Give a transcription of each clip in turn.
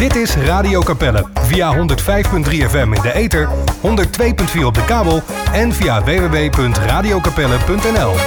Dit is Radio Capelle via 105.3 FM in de ether, 102.4 op de kabel en via www.radiocapelle.nl.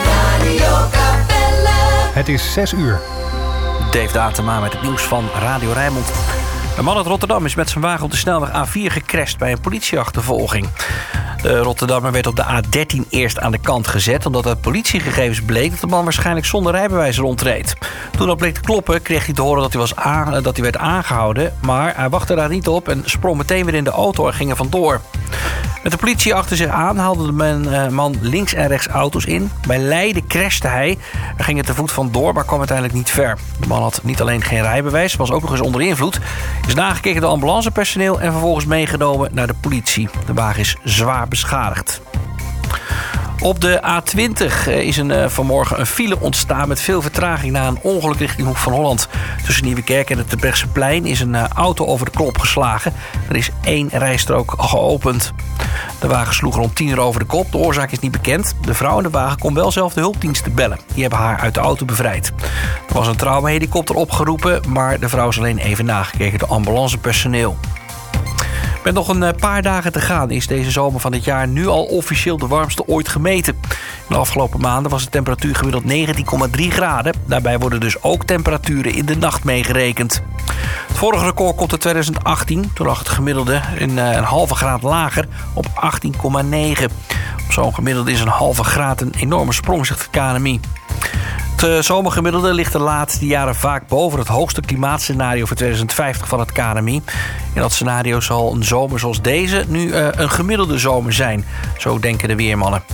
Het is 6 uur. Dave Datema met het nieuws van Radio Rijnmond. Een man uit Rotterdam is met zijn wagen op de snelweg A4 gecrashed bij een politieachtervolging. De Rotterdammer werd op de A13 eerst aan de kant gezet, omdat uit politiegegevens bleek dat de man waarschijnlijk zonder rijbewijs rondreed. Toen dat bleek te kloppen, kreeg hij te horen dat hij werd aangehouden, maar hij wachtte daar niet op en sprong meteen weer in de auto en ging er vandoor. Met de politie achter zich aan haalde de man links en rechts auto's in. Bij Leiden crashte hij. Er ging het te voet vandoor, maar kwam uiteindelijk niet ver. De man had niet alleen geen rijbewijs, was ook nog eens onder invloed. Is nagekeken door ambulancepersoneel en vervolgens meegenomen naar de politie. De wagen is zwaar beschadigd. Op de A20 is vanmorgen een file ontstaan met veel vertraging na een ongeluk richting Hoek van Holland. Tussen Nieuwekerk en het Terbrechtseplein is een auto over de klop geslagen. Er is 1 rijstrook geopend. De wagen sloeg rond 10 uur over de kop. De oorzaak is niet bekend. De vrouw in de wagen kon wel zelf de hulpdiensten bellen. Die hebben haar uit de auto bevrijd. Er was een traumahelikopter opgeroepen, maar de vrouw is alleen even nagekeken door ambulancepersoneel. Met nog een paar dagen te gaan is deze zomer van dit jaar nu al officieel de warmste ooit gemeten. In de afgelopen maanden was de temperatuur gemiddeld 19,3 graden. Daarbij worden dus ook temperaturen in de nacht meegerekend. Het vorige record komt uit 2018. Toen lag het gemiddelde een halve graad lager op 18,9. Op zo'n gemiddelde is een halve graad een enorme sprong, zegt het KNMI. Het zomergemiddelde ligt de laatste jaren vaak boven het hoogste klimaatscenario voor 2050 van het KNMI. In dat scenario zal een zomer zoals deze nu een gemiddelde zomer zijn. Zo denken de weermannen.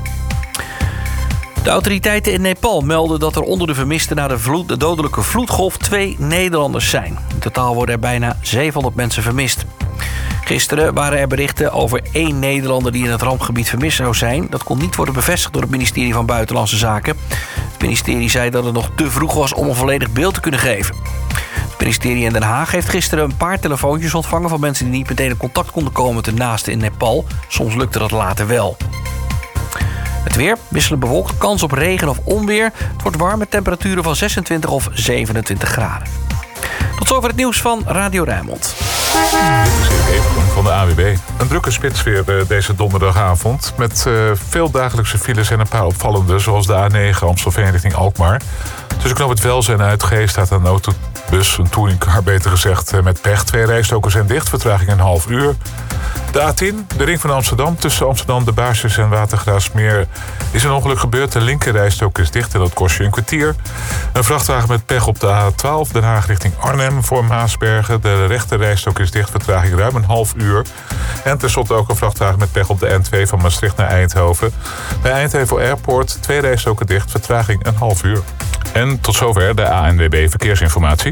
De autoriteiten in Nepal melden dat er onder de vermisten na de dodelijke vloedgolf 2 Nederlanders zijn. In totaal worden er bijna 700 mensen vermist. Gisteren waren er berichten over 1 Nederlander die in het rampgebied vermist zou zijn. Dat kon niet worden bevestigd door het ministerie van Buitenlandse Zaken. Het ministerie zei dat het nog te vroeg was om een volledig beeld te kunnen geven. Het ministerie in Den Haag heeft gisteren een paar telefoontjes ontvangen van mensen die niet meteen in contact konden komen met de naasten in Nepal. Soms lukte dat later wel. Het weer, wisselend bewolkt, kans op regen of onweer. Het wordt warm met temperaturen van 26 of 27 graden. Tot zover het nieuws van Radio Rijnmond. Dit is Erik Evenkom van de AWB. Een drukke spits weer deze donderdagavond. Met veel dagelijkse files en een paar opvallende, zoals de A9 Amstelveen richting Alkmaar. Tussen knoop het Welzijn en Uitgeest staat een autobus, een touringcar beter gezegd, met pech. 2 rijstroken zijn dicht, vertraging een half uur. De A10, de ring van Amsterdam, tussen Amsterdam, de Baarsjes en Watergraafsmeer is een ongeluk gebeurd. De linkerrijstrook is dicht en dat kost je een kwartier. Een vrachtwagen met pech op de A12, Den Haag richting Arnhem voor Maasbergen. De rechterrijstrook is dicht, vertraging ruim een half uur. En tenslotte ook een vrachtwagen met pech op de N2 van Maastricht naar Eindhoven. Bij Eindhoven Airport 2 rijstroken dicht, vertraging een half uur. En tot zover de ANWB Verkeersinformatie.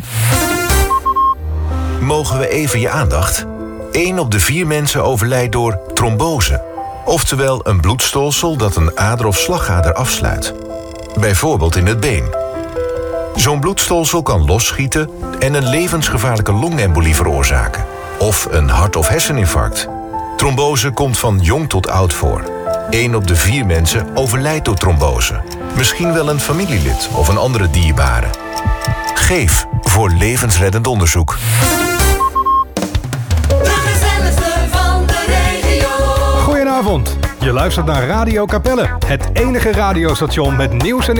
Mogen we even je aandacht? 1 op de 4 mensen overlijdt door trombose. Oftewel een bloedstolsel dat een ader of slagader afsluit. Bijvoorbeeld in het been. Zo'n bloedstolsel kan losschieten en een levensgevaarlijke longembolie veroorzaken. Of een hart- of herseninfarct. Trombose komt van jong tot oud voor. 1 op de 4 mensen overlijdt door trombose. Misschien wel een familielid of een andere dierbare. Geef voor levensreddend onderzoek. Goedenavond. Je luistert naar Radio Capelle, het enige radiostation met nieuws en